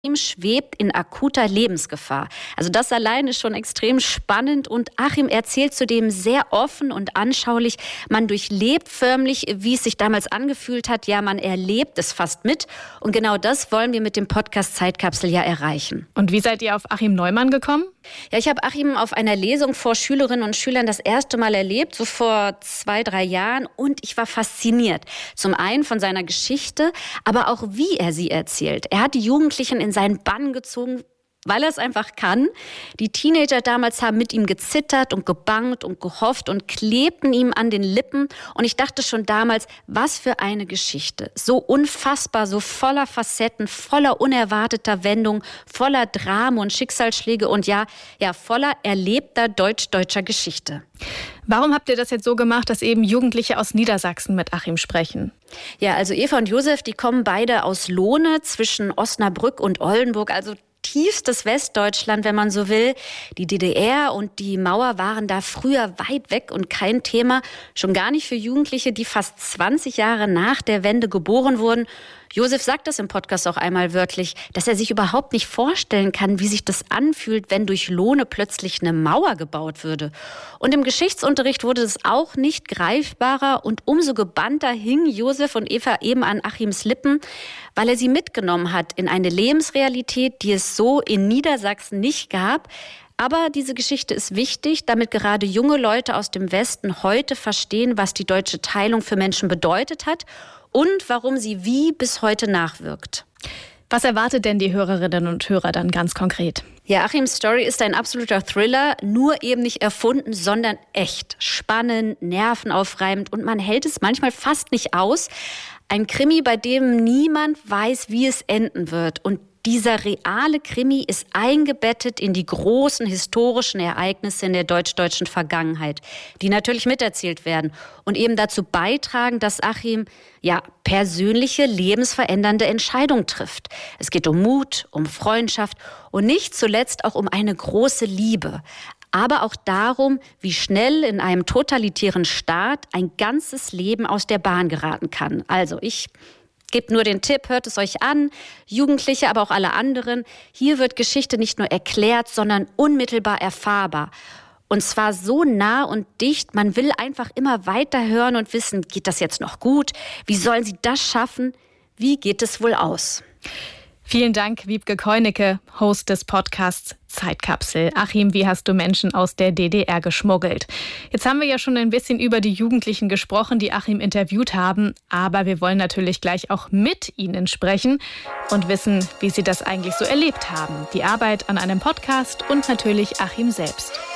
schwebt in akuter Lebensgefahr. Also das allein ist schon extrem spannend und Achim erzählt zudem sehr offen und anschaulich. Man durchlebt förmlich, wie es sich damals angefühlt hat. Ja, man erlebt es fast mit und genau das wollen wir mit dem Podcast Zeitkapsel ja erreichen. Und wie seid ihr auf Achim Neumann gekommen? Ja, ich habe Achim auf einer Lesung vor Schülerinnen und Schülern das erste Mal erlebt, so vor 2-3 Jahren und ich war fasziniert. Zum einen von seiner Geschichte, aber auch wie er sie erzählt. Er hat die Jugendlichen in seinen Bann gezogen, weil er es einfach kann. Die Teenager damals haben mit ihm gezittert und gebangt und gehofft und klebten ihm an den Lippen. Und ich dachte schon damals, was für eine Geschichte. So unfassbar, so voller Facetten, voller unerwarteter Wendungen, voller Drama und Schicksalsschläge und ja, voller erlebter deutscher Geschichte. Warum habt ihr das jetzt so gemacht, dass eben Jugendliche aus Niedersachsen mit Achim sprechen? Ja, also Eva und Josef, die kommen beide aus Lohne zwischen Osnabrück und Oldenburg, also tiefstes Westdeutschland, wenn man so will. Die DDR und die Mauer waren da früher weit weg und kein Thema. Schon gar nicht für Jugendliche, die fast 20 Jahre nach der Wende geboren wurden. Josef sagt das im Podcast auch einmal wörtlich, dass er sich überhaupt nicht vorstellen kann, wie sich das anfühlt, wenn durch Lohne plötzlich eine Mauer gebaut würde. Und im Geschichtsunterricht wurde es auch nicht greifbarer und umso gebannter hingen Josef und Eva eben an Achims Lippen, weil er sie mitgenommen hat in eine Lebensrealität, die es so in Niedersachsen nicht gab. Aber diese Geschichte ist wichtig, damit gerade junge Leute aus dem Westen heute verstehen, was die deutsche Teilung für Menschen bedeutet hat und warum sie wie bis heute nachwirkt. Was erwartet denn die Hörerinnen und Hörer dann ganz konkret? Ja, Achims Story ist ein absoluter Thriller, nur eben nicht erfunden, sondern echt. Spannend, nervenaufreibend und man hält es manchmal fast nicht aus. Ein Krimi, bei dem niemand weiß, wie es enden wird. Und dieser reale Krimi ist eingebettet in die großen historischen Ereignisse in der deutsch-deutschen Vergangenheit, die natürlich miterzählt werden und eben dazu beitragen, dass Achim persönliche, lebensverändernde Entscheidungen trifft. Es geht um Mut, um Freundschaft und nicht zuletzt auch um eine große Liebe. Aber auch darum, wie schnell in einem totalitären Staat ein ganzes Leben aus der Bahn geraten kann. Also ich gebe nur den Tipp, hört es euch an, Jugendliche, aber auch alle anderen. Hier wird Geschichte nicht nur erklärt, sondern unmittelbar erfahrbar. Und zwar so nah und dicht, man will einfach immer weiter hören und wissen, geht das jetzt noch gut? Wie sollen sie das schaffen? Wie geht es wohl aus? Vielen Dank, Wiebke Keunecke, Host des Podcasts Zeitkapsel. Achim, wie hast du Menschen aus der DDR geschmuggelt? Jetzt haben wir ja schon ein bisschen über die Jugendlichen gesprochen, die Achim interviewt haben. Aber wir wollen natürlich gleich auch mit ihnen sprechen und wissen, wie sie das eigentlich so erlebt haben. Die Arbeit an einem Podcast und natürlich Achim selbst.